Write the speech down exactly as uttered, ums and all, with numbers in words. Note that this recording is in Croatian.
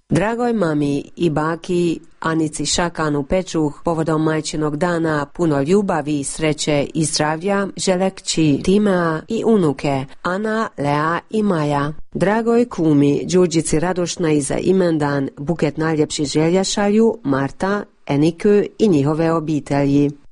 Dragoj mami i baki Anici Šakanu Pečuh povodom majčinog dana puno ljubavi, sreće i zdravlja žele kći Timea i unuke Ana, Lea i Maja. Dragoj kumi Đurđici Radošna i za imendan buket najljepših želja šalju Marta, Enikö i njihove obitelji.